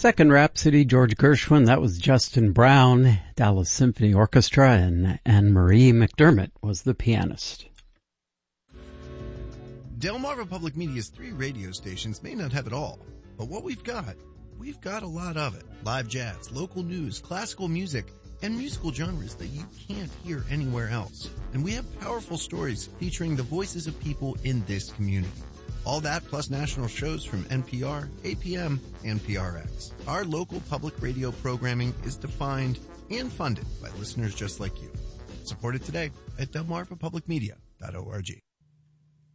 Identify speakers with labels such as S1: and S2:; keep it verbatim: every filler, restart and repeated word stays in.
S1: Second Rhapsody, George Gershwin. That was Justin Brown, Dallas Symphony Orchestra, and Anne-Marie McDermott was the pianist.
S2: Delmarva Public Media's three radio stations may not have it all, but what we've got, we've got a lot of it. Live jazz, local news, classical music, and musical genres that you can't hear anywhere else. And we have powerful stories featuring the voices of people in this community. All that plus national shows from N P R, A P M, and P R X. Our local public radio programming is defined and funded by listeners just like you. Support it today at delmarva public media dot org.